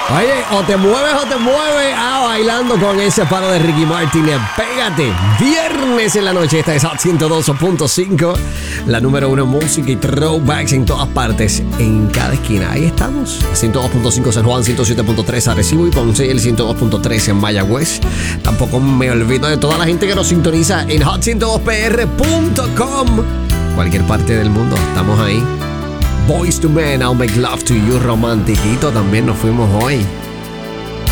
Oye, o te mueves bailando con ese palo de Ricky Martin. Pégate. Viernes en la noche. Esta es Hot 102.5. La número 1 en música y throwbacks en todas partes. En cada esquina. Ahí estamos. 102.5 San Juan, 107.3 Arecibo y Ponce y el 102.3 en Mayagüez. Tampoco me olvido de toda la gente que nos sintoniza en hot102pr.com. Cualquier parte del mundo. Estamos ahí. Boyz II Men, I'll Make Love to You, romantiquito, también nos fuimos hoy.